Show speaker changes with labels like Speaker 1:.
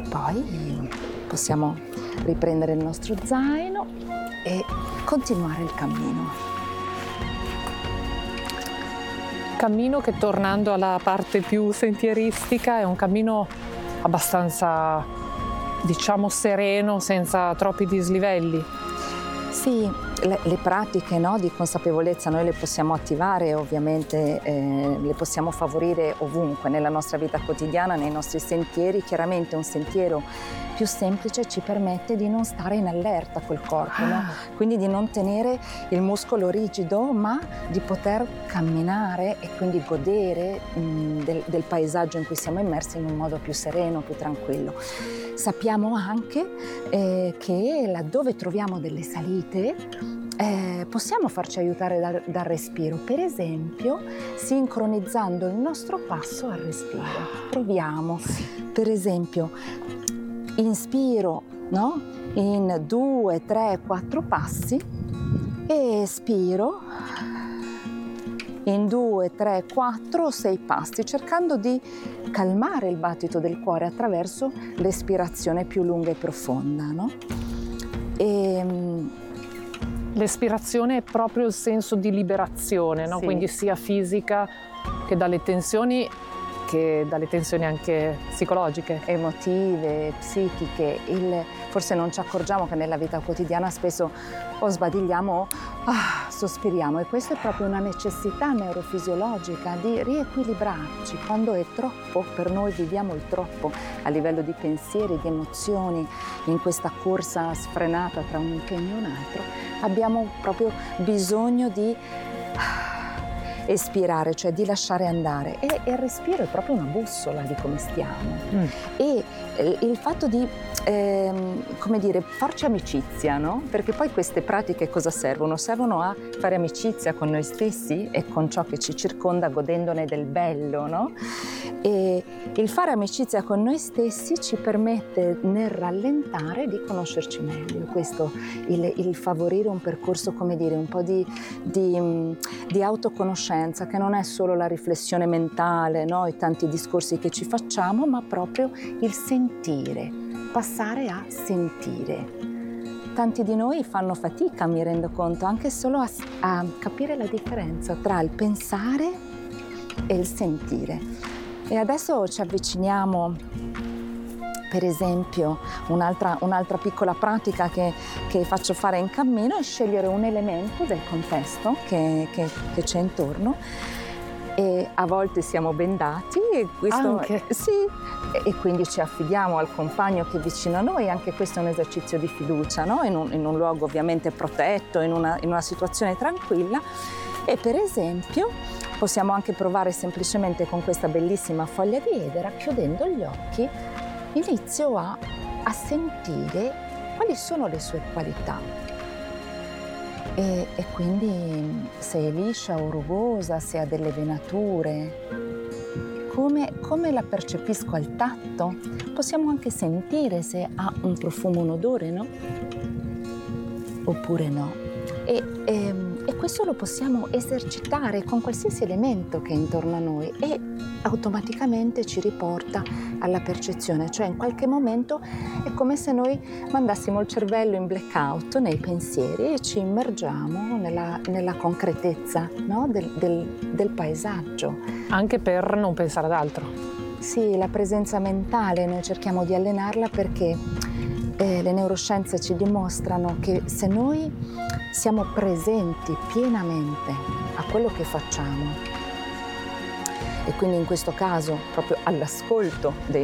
Speaker 1: poi possiamo riprendere il nostro zaino e continuare il cammino.
Speaker 2: Cammino che, tornando alla parte più sentieristica, è un cammino abbastanza, diciamo, sereno, senza troppi dislivelli.
Speaker 1: Sì, le pratiche, no, di consapevolezza noi le possiamo attivare, ovviamente le possiamo favorire ovunque, nella nostra vita quotidiana, nei nostri sentieri. Chiaramente un sentiero più semplice ci permette di non stare in allerta col corpo, no? Quindi di non tenere il muscolo rigido, ma di poter camminare e quindi godere del paesaggio in cui siamo immersi in un modo più sereno, più tranquillo. Sappiamo anche che laddove troviamo delle salite possiamo farci aiutare dal respiro, per esempio sincronizzando il nostro passo al respiro. Proviamo, per esempio, inspiro, no? In 2, 3, 4 passi e espiro in 2, 3, 4, 6 passi, cercando di calmare il battito del cuore attraverso l'espirazione più lunga e profonda, no?
Speaker 2: L'espirazione è proprio il senso di liberazione, no?
Speaker 1: Sì.
Speaker 2: Quindi sia fisica che dalle tensioni anche psicologiche.
Speaker 1: Emotive, psichiche. Forse non ci accorgiamo che nella vita quotidiana spesso o sbadigliamo o sospiriamo, e questa è proprio una necessità neurofisiologica di riequilibrarci. Quando è troppo, per noi viviamo il troppo a livello di pensieri, di emozioni, in questa corsa sfrenata tra un impegno e un altro, abbiamo proprio bisogno di espirare, cioè di lasciare andare, e il respiro è proprio una bussola di come stiamo. E il fatto di come dire, farci amicizia, no? Perché poi queste pratiche cosa servono? Servono a fare amicizia con noi stessi e con ciò che ci circonda, godendone del bello, no? E il fare amicizia con noi stessi ci permette nel rallentare di conoscerci meglio. Questo, il favorire un percorso, come dire, un po' di autoconoscenza, che non è solo la riflessione mentale, no? I tanti discorsi che ci facciamo, ma proprio il sentire, passare a sentire. Tanti di noi fanno fatica, mi rendo conto, anche solo a capire la differenza tra il pensare e il sentire. E adesso ci avviciniamo, per esempio, un'altra piccola pratica che faccio fare in cammino è scegliere un elemento del contesto che c'è intorno, e a volte siamo bendati e questo
Speaker 2: anche.
Speaker 1: Sì, e quindi ci affidiamo al compagno che è vicino a noi. Anche questo è un esercizio di fiducia, no? In un luogo ovviamente protetto, in una situazione tranquilla. E per esempio possiamo anche provare semplicemente con questa bellissima foglia di edera, chiudendo gli occhi, inizio a sentire quali sono le sue qualità. E quindi se è liscia o rugosa, se ha delle venature, come la percepisco al tatto. Possiamo anche sentire se ha un profumo, un odore, no? Oppure no. E questo lo possiamo esercitare con qualsiasi elemento che è intorno a noi, e automaticamente ci riporta alla percezione, cioè in qualche momento è come se noi mandassimo il cervello in blackout nei pensieri e ci immergiamo nella concretezza, no? del paesaggio.
Speaker 2: Anche per non pensare ad altro.
Speaker 1: Sì, la presenza mentale noi cerchiamo di allenarla, perché le neuroscienze ci dimostrano che se noi siamo presenti pienamente a quello che facciamo, e quindi in questo caso proprio all'ascolto dei